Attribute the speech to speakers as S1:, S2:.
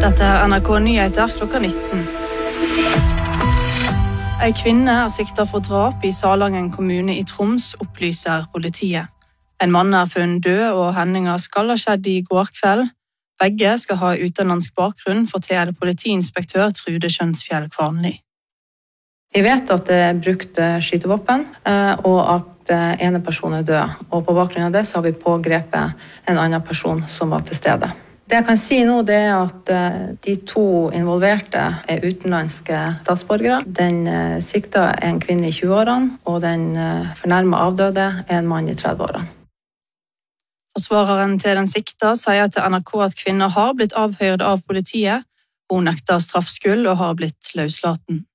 S1: Dette er NRK Nyheter klokka 19. En kvinne er siktet for drap i Salangen kommune i Troms, opplyser politiet. En mann er funnet død, og hendinga skal ha skjedd i går kveld. Begge skal ha utenlandsk bakgrunn, forteller politiinspektør Trude Skjønsfjell Kvarnli.
S2: Vi vet at det er brukt skytevåpen, og at ene person er død. Og på bakgrunn av det så har vi pågrepet en annen person som var til stede. Det jeg kan si nå, det er at de to involverte er utenlandske statsborgere. Den sikta er en kvinne i 20-årene, og den fornærmede avdøde er en mann i 30-årene.
S1: Forsvareren til den sikta sier til NRK at kvinner har blitt avhørt av politiet. Hun nekter straffskyld og har blitt løslaten.